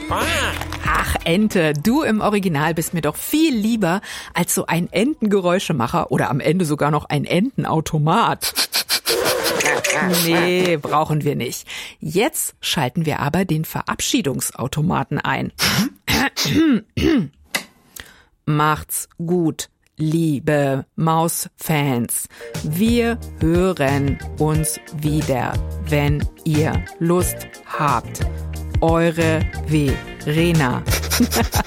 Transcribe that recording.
Ach, Ente, du im Original bist mir doch viel lieber als so ein Entengeräuschemacher oder am Ende sogar noch ein Entenautomat. Nee, brauchen wir nicht. Jetzt schalten wir aber den Verabschiedungsautomaten ein. Macht's gut, liebe Mausfans. Wir hören uns wieder, wenn ihr Lust habt. Eure Verena.